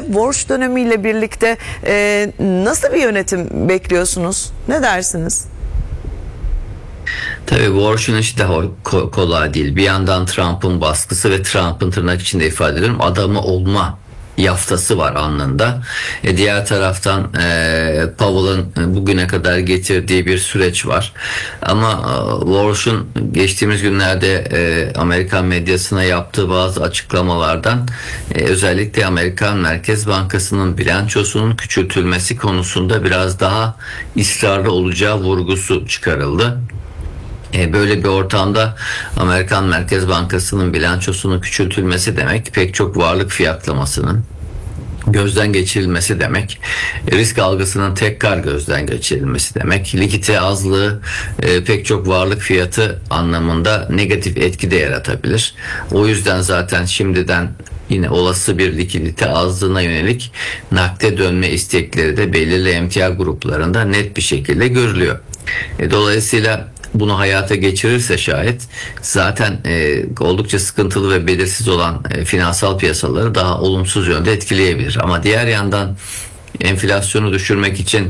borç dönemiyle birlikte nasıl bir yönetim bekliyorsunuz? Ne dersiniz? Tabii borçun işi de kolay değil. Bir yandan Trump'ın baskısı ve Trump'ın tırnak içinde ifade ediyorum adamı olma yaftası var alnında. Diğer taraftan Powell'ın bugüne kadar getirdiği bir süreç var. Ama Walsh'un geçtiğimiz günlerde Amerikan medyasına yaptığı bazı açıklamalardan özellikle Amerikan Merkez Bankası'nın bilançosunun küçültülmesi konusunda biraz daha ısrarlı olacağı vurgusu çıkarıldı. Böyle bir ortamda Amerikan Merkez Bankası'nın bilançosunun küçültülmesi demek pek çok varlık fiyatlamasının gözden geçirilmesi demek, risk algısının tekrar gözden geçirilmesi demek, likidite azlığı pek çok varlık fiyatı anlamında negatif etki de yaratabilir. O yüzden zaten şimdiden yine olası bir likidite azlığına yönelik nakde dönme istekleri de belirli emtia gruplarında net bir şekilde görülüyor. Dolayısıyla bunu hayata geçirirse şayet zaten oldukça sıkıntılı ve belirsiz olan finansal piyasaları daha olumsuz yönde etkileyebilir. Ama diğer yandan enflasyonu düşürmek için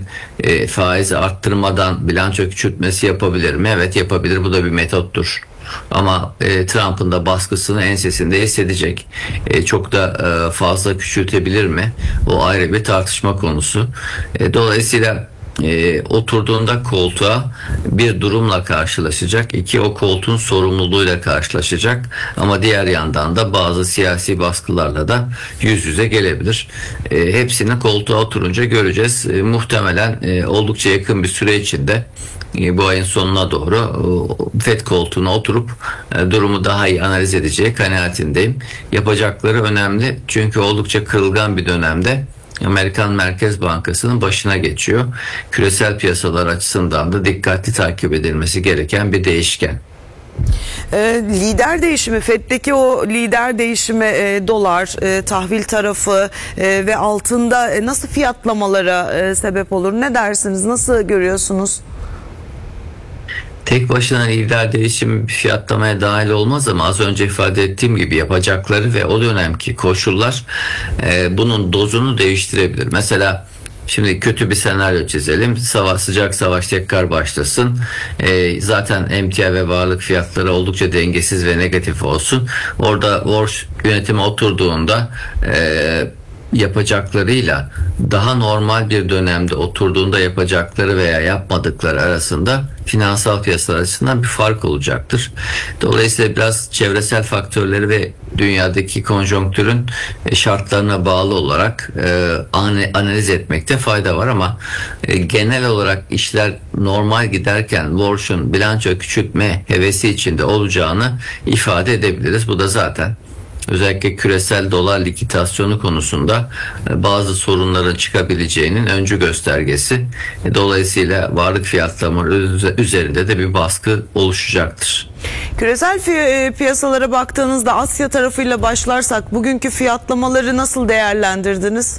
faizi arttırmadan bilanço küçültmesi yapabilir mi? Evet, yapabilir. Bu da bir metottur. Ama Trump'ın da baskısını ensesinde hissedecek. Çok da fazla küçültebilir mi? O ayrı bir tartışma konusu. Dolayısıyla oturduğunda koltuğa bir durumla karşılaşacak, iki o koltuğun sorumluluğuyla karşılaşacak ama diğer yandan da bazı siyasi baskılarla da yüz yüze gelebilir. Hepsini koltuğa oturunca göreceğiz. Muhtemelen oldukça yakın bir süre içinde bu ayın sonuna doğru FED koltuğuna oturup durumu daha iyi analiz edeceği kanaatindeyim. Yapacakları önemli çünkü oldukça kırılgan bir dönemde Amerikan Merkez Bankası'nın başına geçiyor. Küresel piyasalar açısından da dikkatli takip edilmesi gereken bir değişken. Lider değişimi, FED'deki o lider değişimi, dolar, tahvil tarafı ve altında nasıl fiyatlamalara sebep olur? Ne dersiniz? Nasıl görüyorsunuz? Tek başına lider değişimi fiyatlamaya dahil olmaz ama az önce ifade ettiğim gibi yapacakları ve o dönemki koşullar bunun dozunu değiştirebilir. Mesela şimdi kötü bir senaryo çizelim. Sıcak savaş tekrar başlasın. Zaten emtia ve varlık fiyatları oldukça dengesiz ve negatif olsun. Orada Walsh yönetime oturduğunda yapacaklarıyla daha normal bir dönemde oturduğunda yapacakları veya yapmadıkları arasında finansal piyasalar açısından bir fark olacaktır. Dolayısıyla biraz çevresel faktörleri ve dünyadaki konjonktürün şartlarına bağlı olarak analiz etmekte fayda var ama genel olarak işler normal giderken Walsh'un bilanço küçültme hevesi içinde olacağını ifade edebiliriz. Bu da zaten özellikle küresel dolar likitasyonu konusunda bazı sorunların çıkabileceğinin öncü göstergesi. Dolayısıyla varlık fiyatları üzerinde de bir baskı oluşacaktır. Küresel piyasalara baktığınızda Asya tarafıyla başlarsak bugünkü fiyatlamaları nasıl değerlendirdiniz?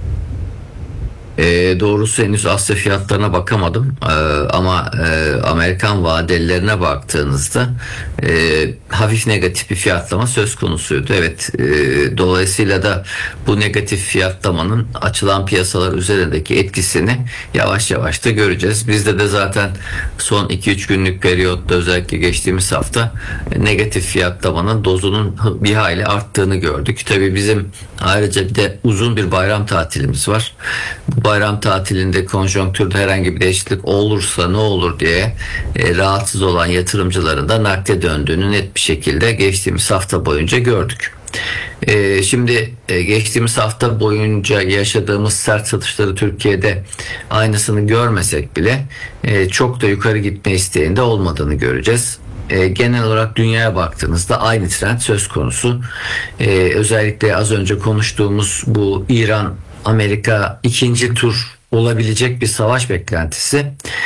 Doğrusu henüz Asya fiyatlarına bakamadım ama Amerikan vadelilerine baktığınızda hafif negatif bir fiyatlama söz konusuydu. Evet, dolayısıyla da bu negatif fiyatlamanın açılan piyasalar üzerindeki etkisini yavaş yavaş da göreceğiz. Bizde de zaten son 2-3 günlük periyotta özellikle geçtiğimiz hafta negatif fiyatlamanın dozunun bir hayli arttığını gördük. Tabii bizim ayrıca bir de uzun bir bayram tatilimiz var. Bu bayram tatilinde konjonktürde herhangi bir değişiklik olursa ne olur diye rahatsız olan yatırımcıların da nakde döndüğünü net bir şekilde geçtiğimiz hafta boyunca gördük. Şimdi geçtiğimiz hafta boyunca yaşadığımız sert satışları Türkiye'de aynısını görmesek bile çok da yukarı gitme isteğinde olmadığını göreceğiz. Genel olarak dünyaya baktığınızda aynı trend söz konusu. Özellikle az önce konuştuğumuz bu İran-Amerika ikinci tur olabilecek bir savaş beklentisi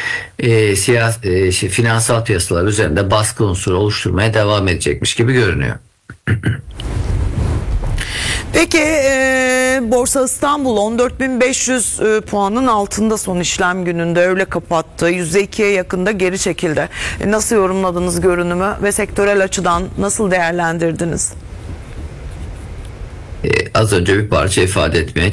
finansal piyasalar üzerinde baskı unsuru oluşturmaya devam edecekmiş gibi görünüyor. Peki Borsa İstanbul 14.500 puanın altında son işlem gününde öyle kapattı. %2'ye yakında geri çekildi. Nasıl yorumladınız görünümü ve sektörel açıdan nasıl değerlendirdiniz? Az önce bir parça ifade etmeye